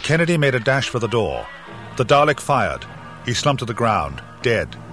Kennedy made a dash for the door. The Dalek fired. He slumped to the ground, dead.